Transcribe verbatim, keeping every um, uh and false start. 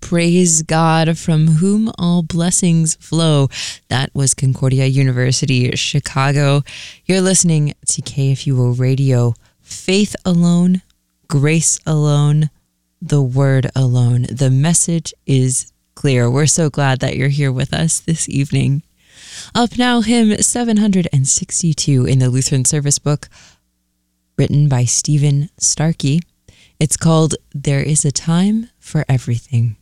Praise God, from whom all blessings flow. That was Concordia University, Chicago. You're listening to K F U O Radio. Faith alone, grace alone, the word alone. The message is clear. We're so glad that you're here with us this evening. Up now, hymn seven hundred sixty-two in the Lutheran Service Book, written by Stephen Starkey. It's called There Is a Time for Everything.